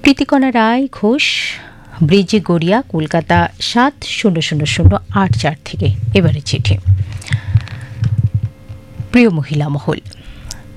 প্রীতিকণা রায় ঘোষ, ব্রিজে গড়িয়া, কলকাতা ৭০০০৮৪ থেকে। এবারে চিঠি। প্রিয় মহিলা মহল,